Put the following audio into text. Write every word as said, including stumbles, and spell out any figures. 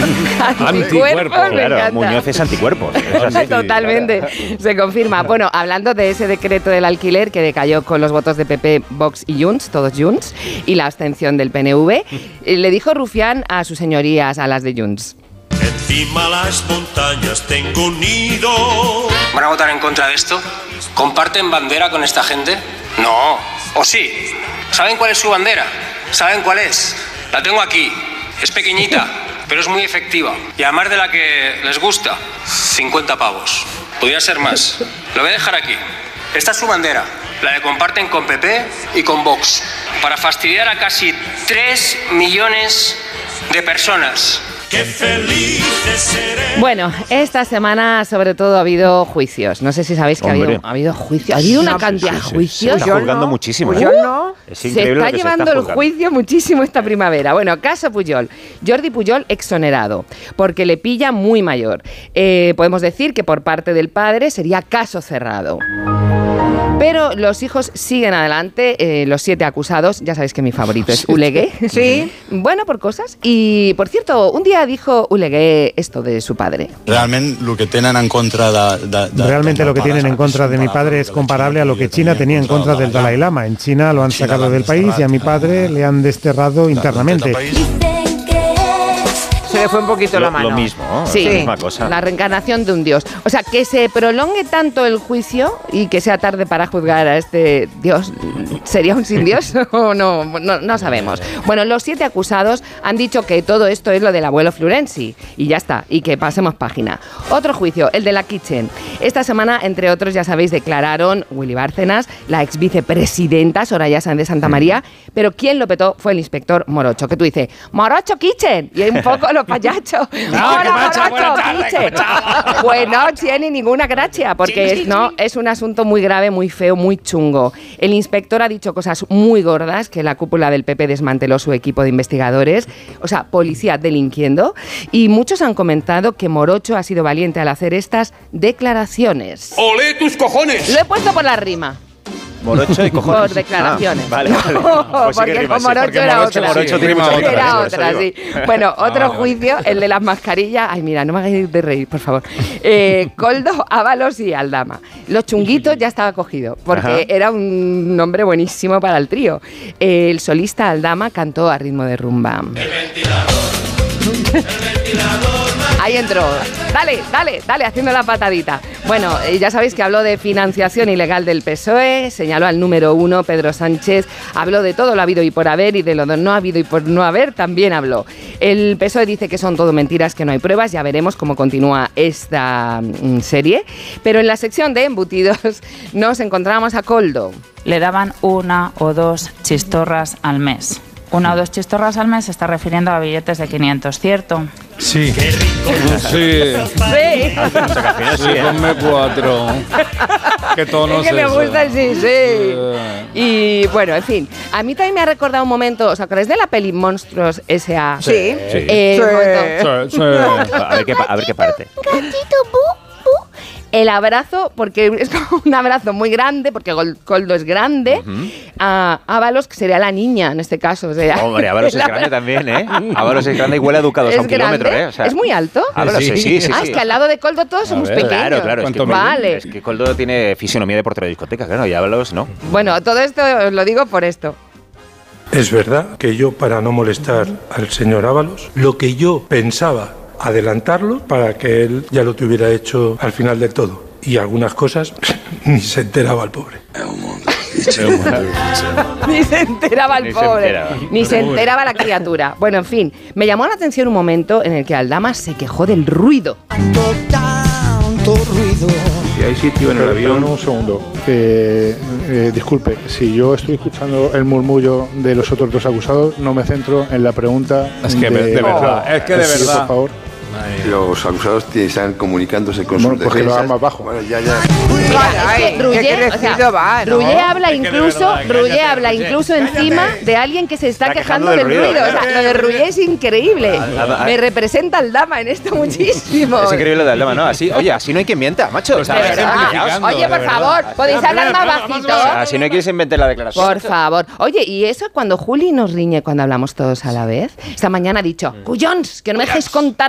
Anticuerpos. Claro, Muñoz es anticuerpos. Es así. Totalmente, se confirma. Bueno, hablando de ese decreto del alquiler que decayó con los votos de P P, Vox y Junts, todos Junts, y la abstención del P N V, le dijo Rufián a sus señorías, a las de Junts. Encima las montañas tengo un nido. ¿Van a votar en contra de esto? ¿Comparten bandera con esta gente? No. ¿O sí? ¿Saben cuál es su bandera? ¿Saben cuál es? La tengo aquí. Es pequeñita, pero es muy efectiva. Y además de la que les gusta, cincuenta pavos. Podría ser más. Lo voy a dejar aquí. Esta es su bandera. La que comparten con P P y con Vox. Para fastidiar a casi tres millones de personas. ¡Qué felices seré! Bueno, esta semana sobre todo ha habido juicios. No sé si sabéis que ha habido, ha habido juicios. Ha habido una cantidad de juicios. Se está juzgando muchísimo. Puyol ¿eh? no. Es Se increíble está lo que llevando se está el juzgando. juicio muchísimo esta primavera. Bueno, caso Puyol. Jordi Puyol exonerado, porque le pilla muy mayor. Eh, podemos decir que por parte del padre sería caso cerrado. Pero los hijos siguen adelante, eh, los siete acusados. Ya sabéis que mi favorito es Ulegué. Sí. Bueno, por cosas. Y, por cierto, un día dijo Ulegué esto de su padre. Realmente lo que tienen en contra de, de, de, Realmente lo que tienen en contra de mi padre es comparable a lo que China tenía en contra del Dalai Lama. En China lo han sacado del país y a mi padre le han desterrado internamente. Se le fue un poquito Lo, la mano. lo mismo, ¿no? Sí, la misma cosa. La reencarnación de un dios. O sea, que se prolongue tanto el juicio y que sea tarde para juzgar a este dios, ¿sería un sin dios o no? No, no sabemos. Bueno, los siete acusados han dicho que todo esto es lo del abuelo Florenzi y ya está, y que pasemos página. Otro juicio, el de la Kitchen. Esta semana, entre otros, ya sabéis, declararon Willy Bárcenas, la ex vicepresidenta Soraya Sáenz de Santa María, pero quien lo petó fue el inspector Morocho, que tú dices, Morocho Kitchen, y hay un poco los payachos. Hola, Morocho Kitchen. Pues no tiene ninguna gracia, porque es, no, es un asunto muy grave, muy feo, muy chungo. El inspector ha dicho cosas muy gordas, que la cúpula del P P desmanteló su equipo de investigadores, o sea, policía delinquiendo, y muchos han comentado que Morocho ha sido valiente al hacer estas declaraciones. ¡Olé tus cojones! Lo he puesto por la rima. Morocho y cojones. Por declaraciones. Ah, vale, vale. No, Pues sí que porque rima, con sí, Morocho porque era Morocho- otra. Morocho Sí, tiene mucha era rima, otra, por sí. eso digo. Bueno, otro Ah, vale, juicio, el de las mascarillas. Ay, mira, no me hagáis de reír, por favor. Eh, Koldo, Ábalos y Aldama. Los chunguitos ya estaba cogido, porque Ajá. era un nombre buenísimo para el trío. El solista Aldama cantó a ritmo de rumba. Ahí entró. Dale, dale, dale, haciendo la patadita. Bueno, eh, ya sabéis que habló de financiación ilegal del P S O E, señaló al número uno, Pedro Sánchez, habló de todo lo habido y por haber, y de lo no habido y por no haber también habló. El P S O E dice que son todo mentiras, que no hay pruebas, ya veremos cómo continúa esta mm, serie. Pero en la sección de embutidos nos encontramos a Koldo. Le daban una o dos chistorras al mes. Una o dos chistorras al mes se está refiriendo a billetes de quinientos, ¿cierto? Sí. Sí. Sí. Sí, ¿eh? Ponme cuatro. ¿Qué tono Es que es me ese? gusta el sí, sí. Y bueno, en fin, a mí también me ha recordado un momento, ¿os acordáis de la peli Monstruos S A? Sí. Sí. Eh, Sí. un momento. Sí, sí. A ver qué, pa- a ver qué parte. Gatito, bu, bu. El abrazo, porque es como un abrazo muy grande, porque Gol- Koldo es grande, a Ábalos, que sería la niña en este caso. O sea, Hombre, Ábalos es el grande abra- también, ¿eh? Ábalos es grande y huele a educados ¿Es a un kilómetro, grande? ¿eh? O sea, ¿Es muy alto? Ábalos, sí, sí, sí. Ah, es que al lado de Koldo todos somos ver. pequeños. Claro, claro. Es que, ¿Cuánto Vale. es que Koldo tiene fisionomía de portero de discoteca, claro, y Ábalos no. Bueno, todo esto os lo digo por esto. Es verdad que yo, para no molestar al señor Ábalos, lo que yo pensaba adelantarlo para que él ya lo tuviera hecho al final del todo. Y algunas cosas ni se enteraba el pobre. Ni se enteraba el Ni se pobre, enteraba. ni se enteraba la criatura. Bueno, en fin, me llamó la atención un momento en el que Aldama se quejó del ruido. Si hay sitio en el avión. Un segundo. Eh, eh, disculpe, si yo estoy escuchando el murmullo de los otros dos acusados, no me centro en la pregunta. Es que de, de verdad, es que de Sí, verdad. por favor. Los acusados están comunicándose con Bueno, sus pues que lo defensas. hagan más bajo. Bueno, ya, ya. Mira, es que Rullé, qué o sea, crecido va, ¿no? Rullé habla Es que de incluso, verdad, Rullé cállate, habla Rullé. incluso encima de alguien que se está, Está quejando, quejando del del ruido. ruido. O sea, lo de Rullé es increíble. a- a- Me representa Aldama en esto muchísimo. Es increíble lo de Aldama, ¿no? Así, oye, así no hay quien mienta, macho. Lo O sea, está De verdad. ejemplificando, Oye, de por verdad. favor, podéis hablar más bajito. así no hay quien se invente la declaración. Por favor. Oye, ¿y eso cuando Juli nos riñe cuando hablamos todos a la vez? Esta mañana ha dicho, cuyons, que no me dejáis contar